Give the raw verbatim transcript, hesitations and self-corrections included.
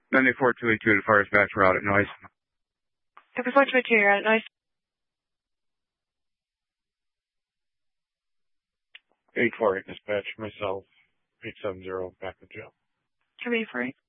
ninety-four two eight two to fire dispatch, we're out at noise. ninety-four two eight two, you're at noise. eight four eight dispatch, myself, eight seven zero, back to jail. Two eight four eight.